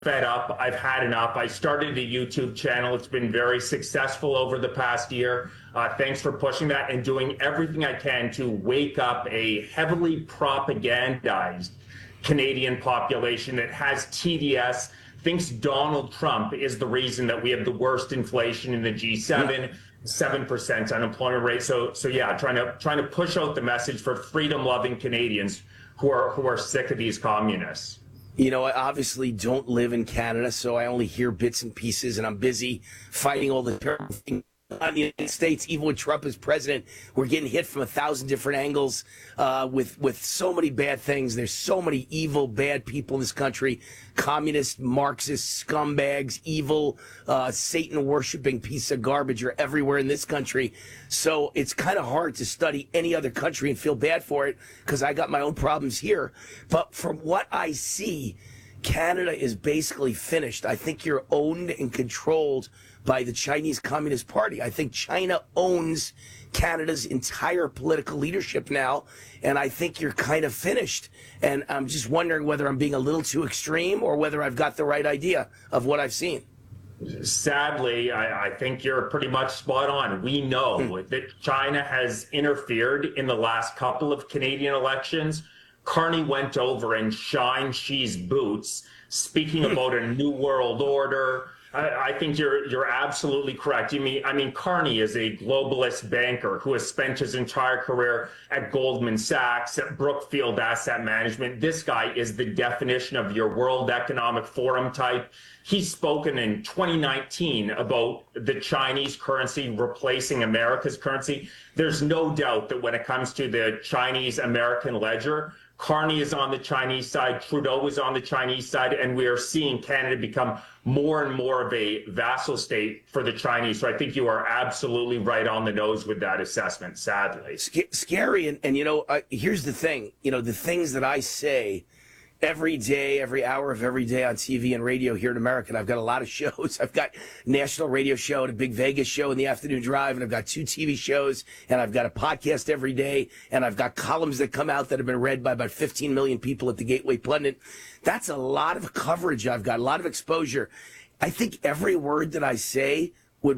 fed up. I've had enough. I started a YouTube channel. It's been very successful over the past year. Thanks for pushing that and doing everything I can to wake up a heavily propagandized Canadian population that has TDS, thinks Donald Trump is the reason that we have the worst inflation in the G7, 7% unemployment rate. So yeah, trying to push out the message for freedom-loving Canadians who are sick of these communists. You know, I obviously don't live in Canada, so I only hear bits and pieces, and I'm busy fighting all the terrible things in the United States. Even with Trump as president, we're getting hit from 1,000 different angles with so many bad things. There's so many evil, bad people in this country, communist, Marxist, scumbags, evil, Satan-worshipping piece of garbage are everywhere in this country. So it's kind of hard to study any other country and feel bad for it because I got my own problems here. But from what I see, Canada is basically finished. I think you're owned and controlled by the Chinese Communist Party. I think China owns Canada's entire political leadership now, and I think you're kind of finished. And I'm just wondering whether I'm being a little too extreme or whether I've got the right idea of what I've seen. Sadly, I think you're pretty much spot on. We know that China has interfered in the last couple of Canadian elections. Carney went over and shined Xi's boots, speaking about a new world order. I think you're absolutely correct. I mean, Carney is a globalist banker who has spent his entire career at Goldman Sachs, at Brookfield Asset Management. This guy is the definition of your World Economic Forum type. He's spoken in 2019 about the Chinese currency replacing America's currency. There's no doubt that when it comes to the Chinese-American ledger, Carney is on the Chinese side, Trudeau is on the Chinese side, and we are seeing Canada become more and more of a vassal state for the Chinese. So I think you are absolutely right on the nose with that assessment, sadly. Scary, and you know, here's the thing. You know, the things that I say every day, every hour of every day on TV and radio here in America. And I've got a lot of shows. I've got national radio show and a big Vegas show in the afternoon drive, and I've got 2 TV shows, and I've got a podcast every day, and I've got columns that come out that have been read by about 15 million people at the Gateway Pundit. That's a lot of coverage I've got, a lot of exposure. I think every word that I say would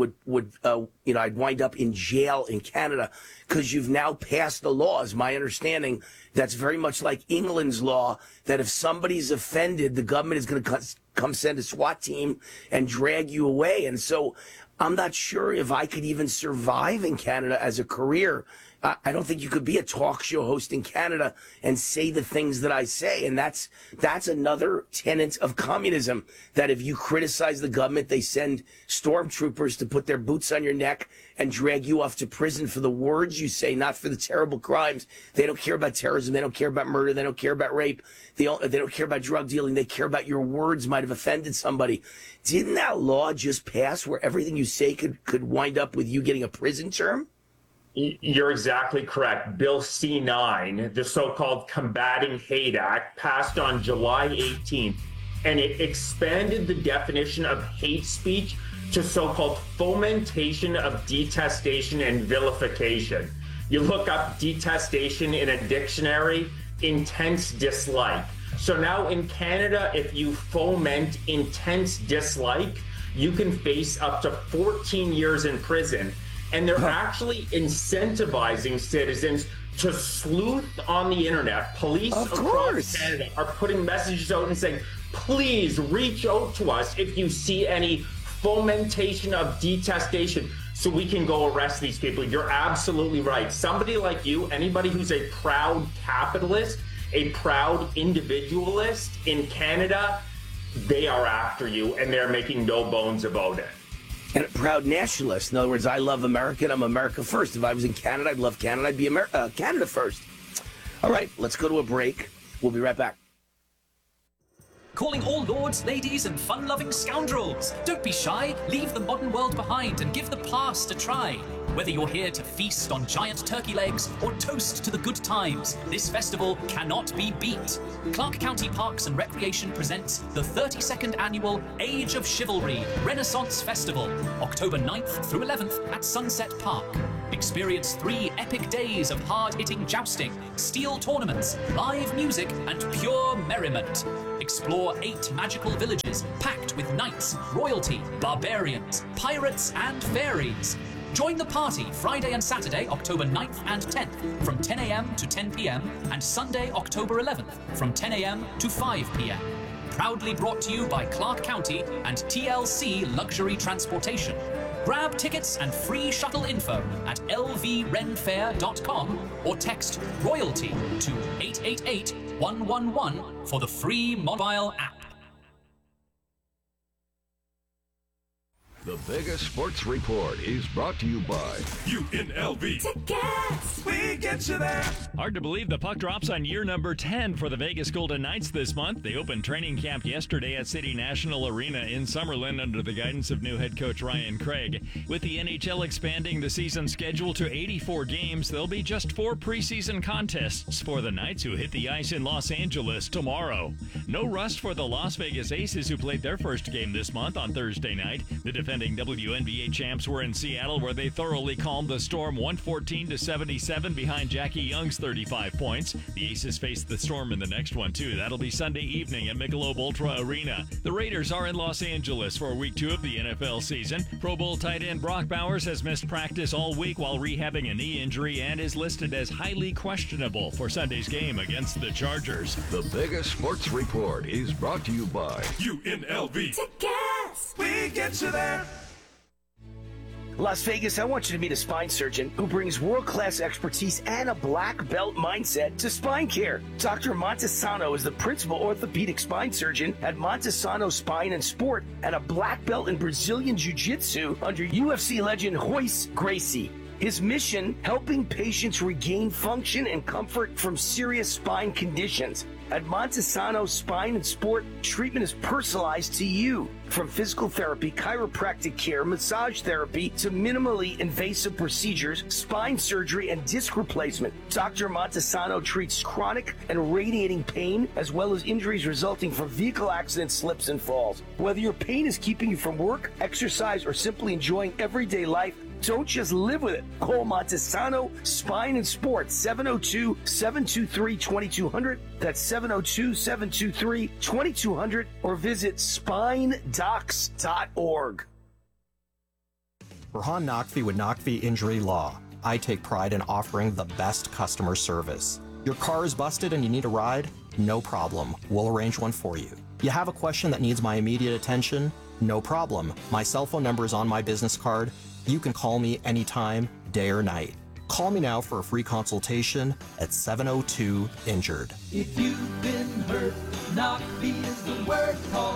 I'd wind up in jail in Canada because you've now passed the laws. My understanding, that's very much like England's law, that if somebody's offended, the government is going to come send a SWAT team and drag you away. And so I'm not sure if I could even survive in Canada as a career. I don't think you could be a talk show host in Canada and say the things that I say. And that's another tenet of communism, that if you criticize the government, they send stormtroopers to put their boots on your neck and drag you off to prison for the words you say, not for the terrible crimes. They don't care about terrorism. They don't care about murder. They don't care about rape. They don't care about drug dealing. They care about your words might have offended somebody. Didn't that law just pass where everything you say could wind up with you getting a prison term? You're exactly correct. Bill C-9, the so-called Combating Hate Act, passed on July 18th, and it expanded the definition of hate speech to so-called fomentation of detestation and vilification. You look up detestation in a dictionary, intense dislike. So now in Canada, if you foment intense dislike, you can face up to 14 years in prison. And they're actually incentivizing citizens to sleuth on the internet. Police across Canada are putting messages out and saying, please reach out to us if you see any fomentation of detestation so we can go arrest these people. You're absolutely right. Somebody like you, anybody who's a proud capitalist, a proud individualist in Canada, they are after you, and they're making no bones about it. And a proud nationalist. In other words, I love America and I'm America first. If I was in Canada, I'd love Canada. I'd be Canada first. All right, let's go to a break. We'll be right back. Calling all lords, ladies, and fun-loving scoundrels. Don't be shy. Leave the modern world behind and give the past a try. Whether you're here to feast on giant turkey legs or toast to the good times, this festival cannot be beat. Clark County Parks and Recreation presents the 32nd annual Age of Chivalry Renaissance Festival, October 9th through 11th at Sunset Park. Experience 3 epic days of hard-hitting jousting, steel tournaments, live music, and pure merriment. Explore 8 magical villages packed with knights, royalty, barbarians, pirates, and fairies. Join the party Friday and Saturday, October 9th and 10th from 10 a.m. to 10 p.m. and Sunday, October 11th from 10 a.m. to 5 p.m. Proudly brought to you by Clark County and TLC Luxury Transportation. Grab tickets and free shuttle info at lvrenfair.com or text royalty to 888-111 for the free mobile app. The Vegas Sports Report is brought to you by UNLV. Tickets! We get you there. Hard to believe the puck drops on year number 10 for the Vegas Golden Knights this month. They opened training camp yesterday at City National Arena in Summerlin under the guidance of new head coach Ryan Craig. With the NHL expanding the season schedule to 84 games, there'll be just 4 preseason contests for the Knights, who hit the ice in Los Angeles tomorrow. No rust for the Las Vegas Aces, who played their first game this month on Thursday night. The defending WNBA champs were in Seattle, where they thoroughly calmed the Storm 114-77 behind Jackie Young's 35 points. The Aces face the Storm in the next one, too. That'll be Sunday evening at Michelob Ultra Arena. The Raiders are in Los Angeles for Week 2 of the NFL season. Pro Bowl tight end Brock Bowers has missed practice all week while rehabbing a knee injury and is listed as highly questionable for Sunday's game against the Chargers. The Vegas Sports Report is brought to you by UNLV. Tickets! We get you there. Las Vegas, I want you to meet a spine surgeon who brings world-class expertise and a black belt mindset to spine care. Dr. Montesano is the principal orthopedic spine surgeon at Montesano Spine and Sport and a black belt in Brazilian Jiu-Jitsu under UFC legend Royce Gracie. His mission, helping patients regain function and comfort from serious spine conditions. At Montesano Spine and Sport, treatment is personalized to you. From physical therapy, chiropractic care, massage therapy, to minimally invasive procedures, spine surgery, and disc replacement. Dr. Montesano treats chronic and radiating pain, as well as injuries resulting from vehicle accidents, slips, and falls. Whether your pain is keeping you from work, exercise, or simply enjoying everyday life, don't just live with it. Call Montesano Spine and Sport, 702-723-2200. That's 702-723-2200. Or visit spinedocs.org. Rahan Naqvi with Naqvi Injury Law. I take pride in offering the best customer service. Your car is busted and you need a ride? No problem. We'll arrange one for you. You have a question that needs my immediate attention? No problem. My cell phone number is on my business card. You can call me anytime, day or night. Call me now for a free consultation at 702-INJURED. If you've been hurt, Naqvi is the word. Call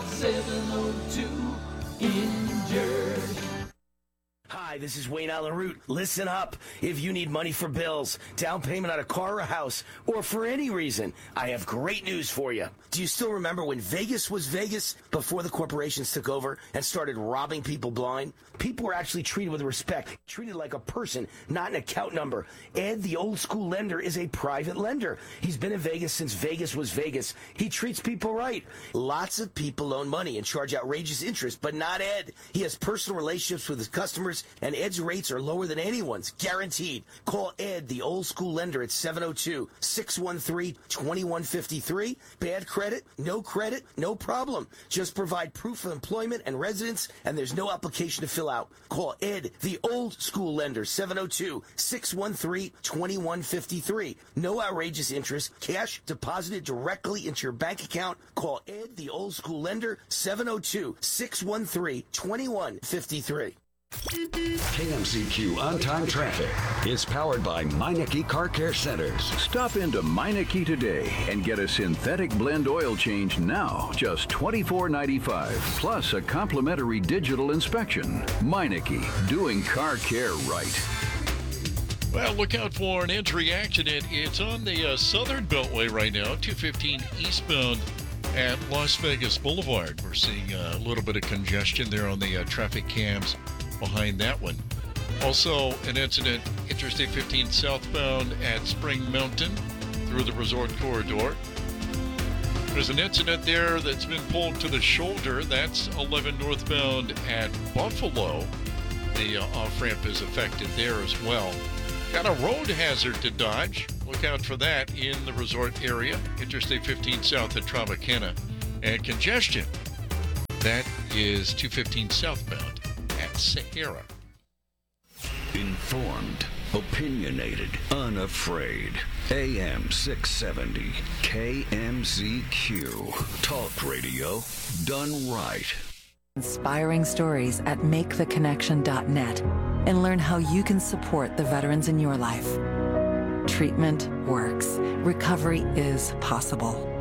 702-INJURED. Hi, this is Wayne Allen Root. Listen up. If you need money for bills, down payment on a car or a house, or for any reason, I have great news for you. Do you still remember when Vegas was Vegas before the corporations took over and started robbing people blind? People were actually treated with respect, treated like a person, not an account number. Ed, the old school lender, is a private lender. He's been in Vegas since Vegas was Vegas. He treats people right. Lots of people loan money and charge outrageous interest, but not Ed. He has personal relationships with his customers, and Ed's rates are lower than anyone's, guaranteed. Call Ed, the old school lender, at 702-613-2153. Bad credit, no problem. Just provide proof of employment and residence, and there's no application to fill out. Call Ed, the old school lender, 702-613-2153. No outrageous interest, cash deposited directly into your bank account. Call Ed, the old school lender, 702-613-2153. KMZQ On-Time Traffic is powered by Meineke Car Care Centers. Stop into Meineke today and get a synthetic blend oil change now, just $24.95, plus a complimentary digital inspection. Meineke, doing car care right. Well, look out for an entry accident. It's on the Southern Beltway right now, 215 eastbound at Las Vegas Boulevard. We're seeing a little bit of congestion there on the traffic cams behind that one. Also, an incident, Interstate 15 southbound at Spring Mountain through the resort corridor. There's an incident there that's been pulled to the shoulder. That's 11 northbound at Buffalo. The off-ramp is affected there as well. Got a road hazard to dodge. Look out for that in the resort area. Interstate 15 south at Tropicana. And congestion, that is 215 southbound at Sahara. Informed, opinionated, unafraid. AM 670, KMZQ. Talk radio done right. Inspiring stories at maketheconnection.net and learn how you can support the veterans in your life. Treatment works. Recovery is possible.